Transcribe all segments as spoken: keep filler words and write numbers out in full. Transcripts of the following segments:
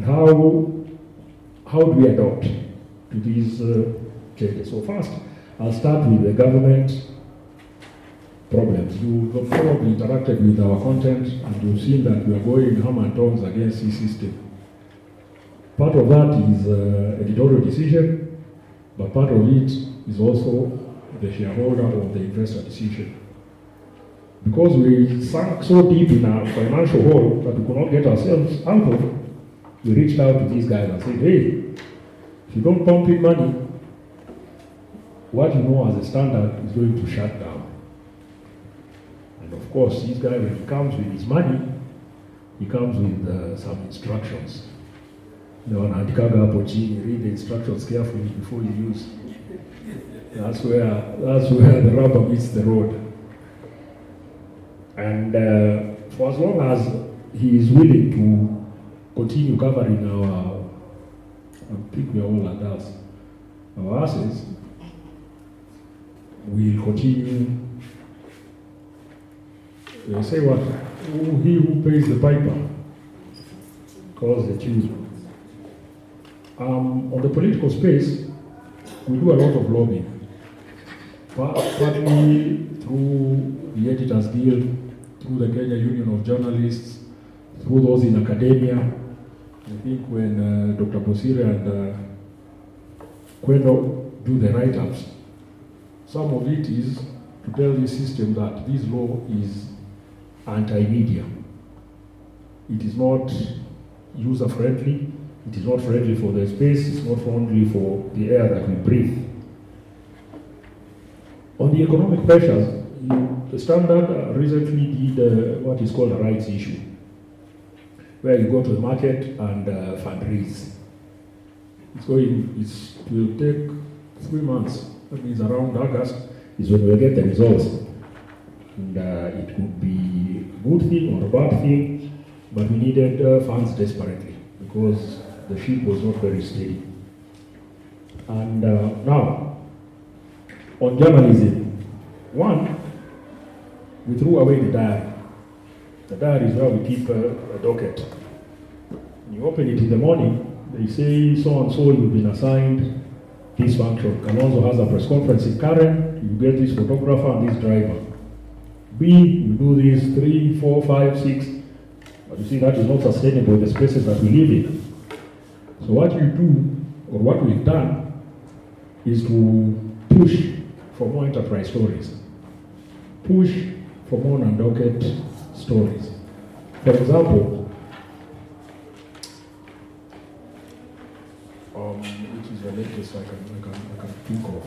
And how, how do we adapt to these uh, changes? So first, I'll start with the government problems. You've probably interacted with our content and you've seen that we are going hammer and tongs against this system. Part of that is uh, editorial decision, but part of it is also the shareholder or the investor decision. Because we sank so deep in our financial hole that we could not get ourselves out of, we reached out to these guys and said, hey, if you don't pump in money, what you know as a standard is going to shut down. And of course, this guy, when he comes with his money, he comes with uh, some instructions. You know, read the instructions carefully before you use. That's where, that's where the rubber meets the road. And uh, for as long as he is willing to continue covering our, I think we are all adults, our assets, we'll continue. They say what? He who pays the piper calls the tune. Um, on the political space, we do a lot of lobbying. Partly through the Editors Guild, through the Kenya Union of Journalists, through those in academia. I think when uh, Doctor Bosire and uh, Kwendo do the write-ups, some of it is to tell the system that this law is anti-media. It is not user-friendly, it is not friendly for the space, it's not friendly for the air that we breathe. On the economic pressures, you, the Standard uh, recently did uh, what is called a rights issue, where you go to the market and uh, fundraise. It's going, it's, it will take three months. That means around August is when we'll get the results. And uh, it could be a good thing or a bad thing, but we needed uh, funds desperately because the ship was not very steady. And uh, now, on journalism, one, we threw away the diary. The diary is where we keep uh, a docket. When you open it in the morning, they say so and so you've been assigned this function. Kalonzo has a press conference in Karen, you get this photographer and this driver. B, you do this three, four, five, six. But you see that is not sustainable in the spaces that we live in. So what you do, or what we've done, is to push for more enterprise stories. Push for more non-docket stories. For example, um, which is the latest I can, I, can, I can think of.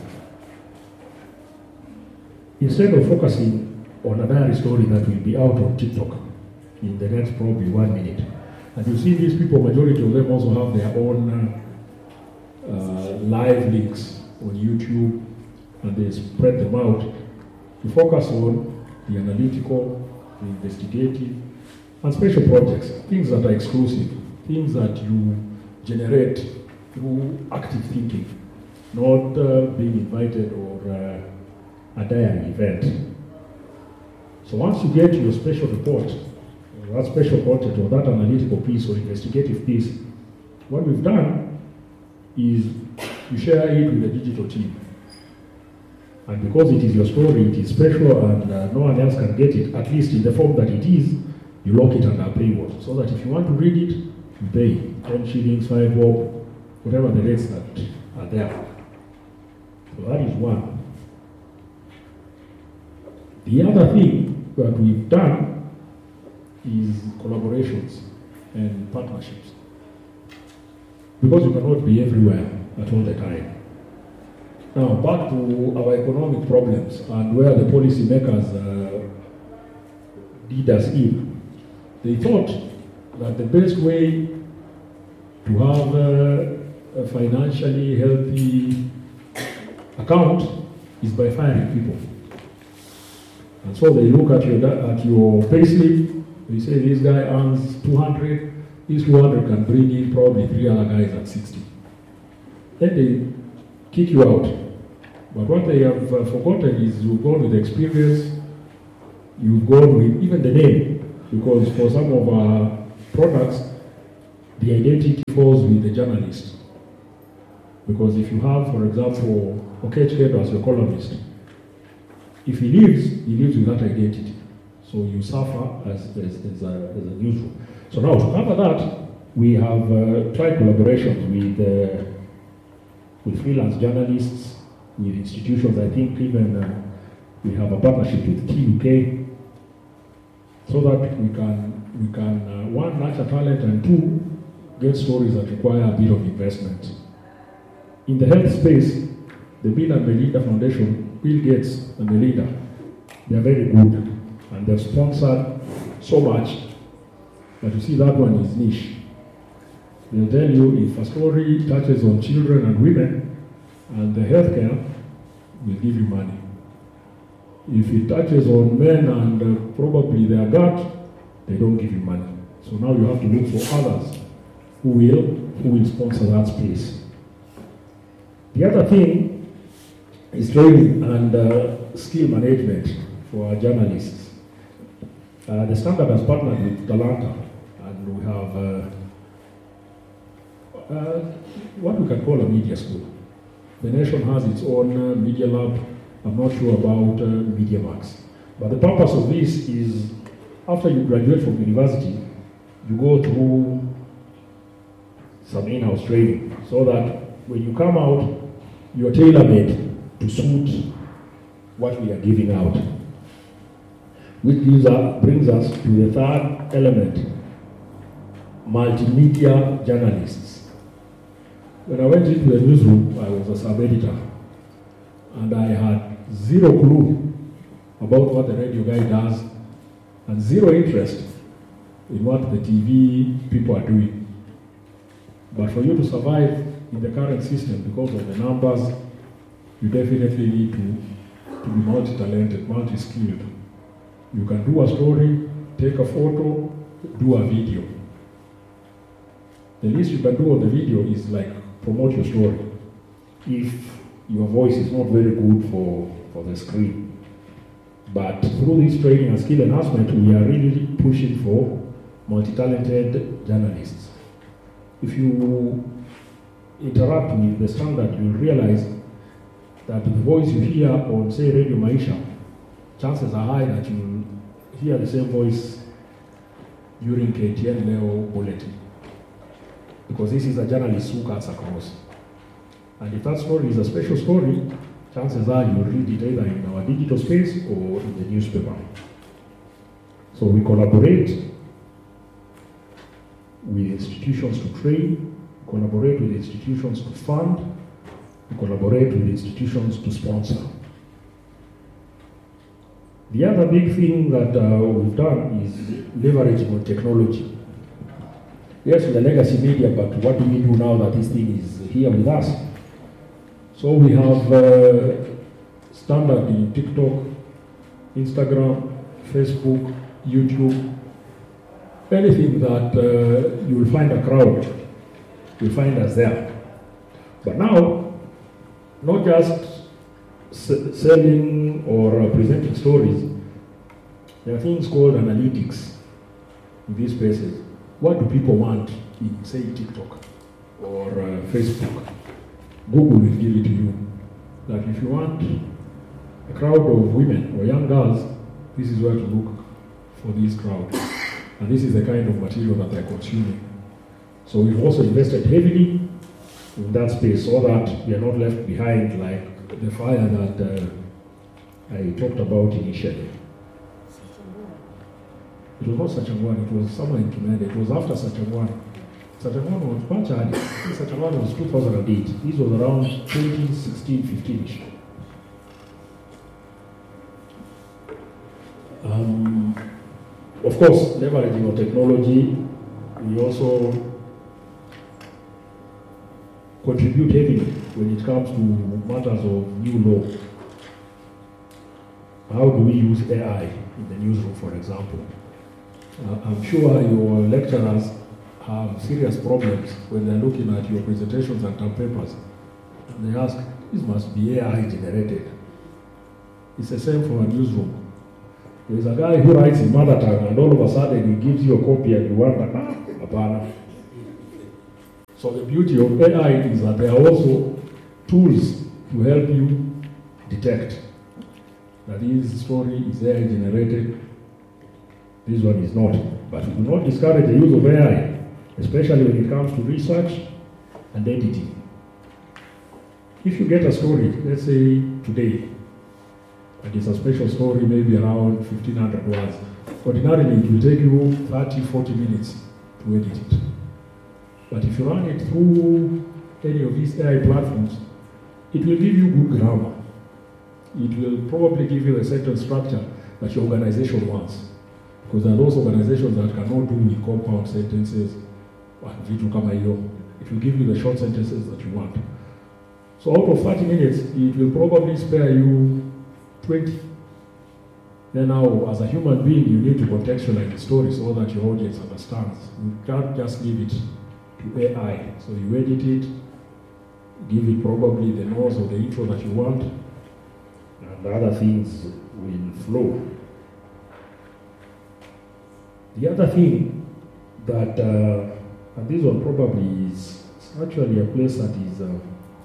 Instead of focusing on a diary story that will be out on TikTok in the next probably one minute, and you see these people, majority of them also have their own uh, uh, live links on YouTube, and they spread them out. You focus on the analytical, the investigative, and special projects, things that are exclusive, things that you generate through active thinking, not uh, being invited or uh, a diary event. So once you get your special report, or that special content, or that analytical piece or investigative piece, what we've done is you share it with the digital team. And because it is your story, it is special, and uh, no one else can get it, at least in the form that it is, you lock it under a paywall. So that if you want to read it, you pay ten shillings, five bob, whatever the rates that are there. So that is one. The other thing that we've done is collaborations and partnerships. Because you cannot be everywhere at all the time. Now, back to our economic problems and where the policymakers uh, did us in. They thought that the best way to have uh, a financially healthy account is by firing people. And so they look at your at your payslip, they say this guy earns two hundred, this two hundred can bring in probably three other guys at sixty. Then they kick you out. But what they have uh, forgotten is you've gone with experience, you've gone with even the name, because for some of our products, the identity falls with the journalist. Because if you have, for example, Okechkedo as your columnist, if he leaves, he leaves with that identity. So you suffer as, as, as, a, as a newsroom. So now, to cover that, we have uh, tried collaborations with, uh, with freelance journalists, with institutions. I think even uh, we have a partnership with T U K, so that we can, we can uh, one, nurture talent, and two, get stories that require a bit of investment. In the health space, the Bill and Melinda Foundation, Bill Gates and Melinda, they are very good, and they've sponsored so much. But you see, that one is niche. They'll tell you if a story touches on children and women, and the healthcare will give you money. If it touches on men and uh, probably their gut, they don't give you money. So now you have to look for others who will, who will sponsor that space. The other thing is training and uh, skill management for our journalists. Uh, the Standard has partnered with Talanta, and we have uh, uh, what we can call a media school. The nation has its own uh, media lab. I'm not sure about uh, MediaMax. But the purpose of this is, after you graduate from university, you go through some in-house training, so that when you come out, you're tailor-made to suit what we are giving out. Which gives us, brings us to the third element, multimedia journalists. When I went into the newsroom, I was a sub-editor, and I had zero clue about what the radio guy does, and zero interest in what the T V people are doing. But for you to survive in the current system, because of the numbers, you definitely need to, to be multi-talented, multi-skilled. You can do a story, take a photo, do a video. The least you can do on the video is like promote your story, if your voice is not very good for, for the screen. But through this training and skill enhancement, we are really pushing for multi-talented journalists. If you interact with the Standard, you'll realize that the voice you hear on, say, Radio Maisha, chances are high that you'll hear the same voice during K T N Leo Bulletin. Because this is a journalist who cuts across. And if that story is a special story, chances are you'll read it either in our digital space or in the newspaper. So we collaborate with institutions to train, collaborate with institutions to fund, we collaborate with institutions to sponsor. The other big thing that uh, we've done is leveraging on technology. Yes, we're legacy media, but what do we do now that this thing is here with us? So we have uh, Standard in TikTok, Instagram, Facebook, YouTube, anything that uh, you will find a crowd, you'll find us there. But now, not just s- selling or uh, presenting stories, there are things called analytics in these spaces. What do people want in, say, TikTok or uh, Facebook? Google will give it to you. That if you want a crowd of women or young girls, this is where to look for this crowd. And this is the kind of material that they're consuming. So we've also invested heavily in that space so that we are not left behind like the fire that uh, I talked about initially. It was not Sachangwan, it was somewhere in Kimende. It was after Sachangwan. Sachangwan was much earlier. Sachangwan was two thousand eight. This was around twenty sixteen, fifteen-ish. Um, of course, leveraging on technology, we also contribute heavily when it comes to matters of new law. How do we use A I in the newsroom, for example? Uh, I'm sure your lecturers have serious problems when they're looking at your presentations and term papers. And they ask, this must be A I generated. It's the same for a newsroom. There's a guy who writes in mother tongue and all of a sudden he gives you a copy and you wonder, ah, apana. So the beauty of A I is that there are also tools to help you detect that this story is A I generated, this one is not. But we do not discourage the use of A I, especially when it comes to research and editing. If you get a story, let's say today, and it's a special story, maybe around fifteen hundred words, ordinarily it will take you thirty, forty minutes to edit it. But if you run it through any of these A I platforms, it will give you good grammar. It will probably give you a sentence structure that your organization wants. Because there are those organizations that cannot do with compound sentences, vitu kama hiyo. It will give you the short sentences that you want. So out of thirty minutes, it will probably spare you twenty. Then now, as a human being, you need to contextualize the story so that your audience understands. You can't just leave it to A I. So you edit it, give it probably the nose or the intro that you want, and the other things will flow. The other thing that, uh, and this one probably is actually a place that is, uh,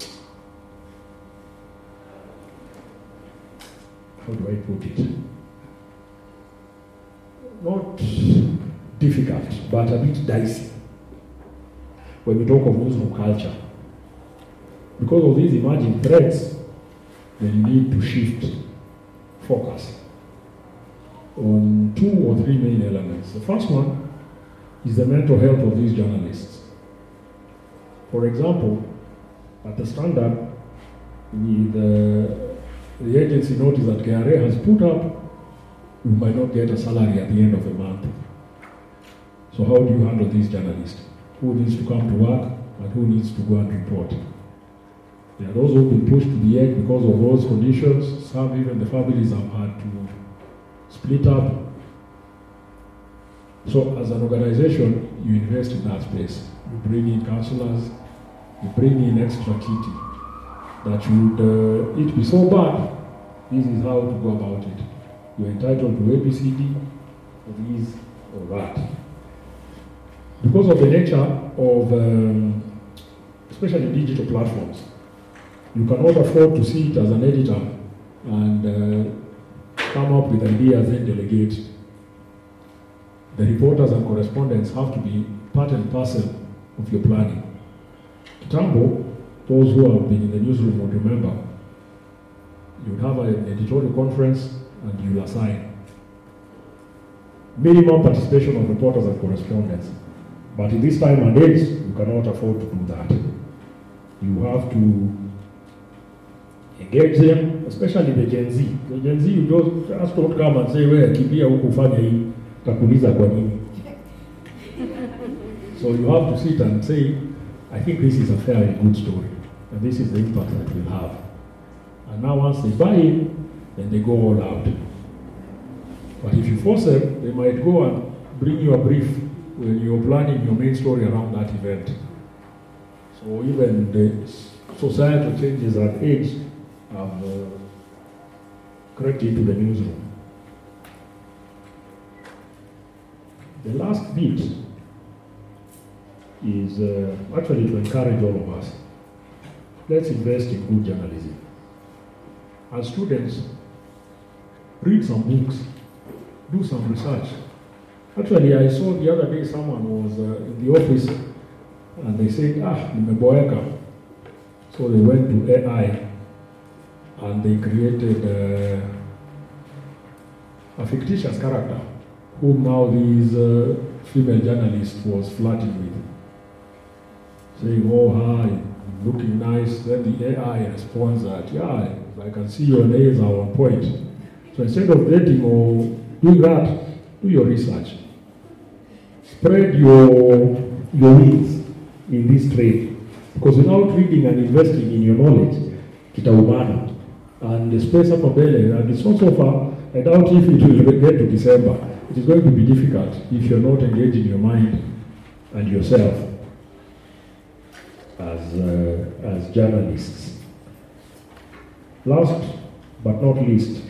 how do I put it? Not difficult, but a bit dicey when we talk of newsroom culture. Because of these emerging threats, then you need to shift focus on two or three main elements. The first one is the mental health of these journalists. For example, at the Standard, with uh, the agency notice that K R A has put up, you might not get a salary at the end of the month. So how do you handle these journalists? Who needs to come to work and who needs to go and report? There are those who have been pushed to the edge because of those conditions. Some, even the families, have had to split up. So as an organization, you invest in that space. You bring in counselors, you bring in extra kitty. That should uh, it be so bad, this is how to go about it. You're entitled to A B C D, or this or that. Because of the nature of, um, especially digital platforms, you cannot afford to sit as an editor and uh, come up with ideas and delegate. The reporters and correspondents have to be part and parcel of your planning. Kitambo, those who have been in the newsroom would remember, you would have an editorial conference and you will assign minimum participation of reporters and correspondents. But in this time and age, you cannot afford to do that. You have to engage them, especially the Gen Z. The Gen Z, you don't, just don't come and say, well, kimbia huku fanya hii, takuliza kwa nini. So you have to sit and say, I think this is a fairly good story, and this is the impact that we'll have. And now once they buy it, then they go all out. But if you force them, they might go and bring you a brief when you're planning your main story around that event. So even the societal changes at age have uh, crept into the newsroom. The last bit is uh, actually to encourage all of us. Let's invest in good journalism. As students, read some books, do some research. Actually, I saw the other day someone was uh, in the office and they said, ah, nimeboeka. So they went to A I and they created uh, a fictitious character whom now this uh, female journalist was flirting with. Saying, oh, hi, looking nice. Then the A I responds that, yeah, I can see your nails are on point. So instead of dating or doing that, do your research. Spread your, your wings in this trade. Because without reading and investing in your knowledge, kitaumana. And the space up mbele, and it's not so far, I doubt if it will get to December. It is going to be difficult if you're not engaging your mind and yourself as, uh, as journalists. Last but not least,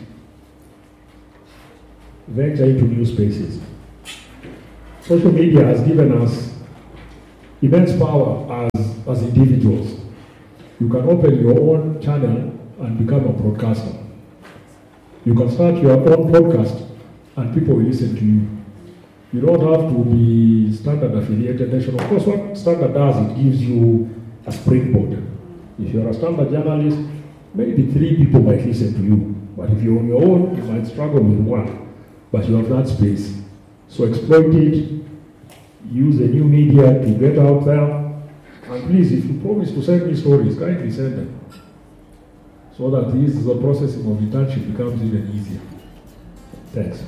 venture into new spaces. Social media has given us immense power as, as individuals. You can open your own channel and become a broadcaster. You can start your own podcast and people will listen to you. You don't have to be Standard affiliated nation. Of course, what Standard does, it gives you a springboard. If you're a Standard journalist, maybe three people might listen to you. But if you're on your own, you might struggle with one. But you have that space. So exploit it. Use the new media to get out there. And please, if you promise to send me stories, kindly send them. So that this the processing of internship becomes even easier. Thanks.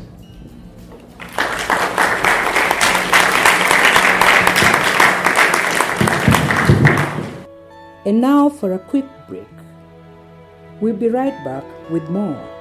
And now for a quick break. We'll be right back with more.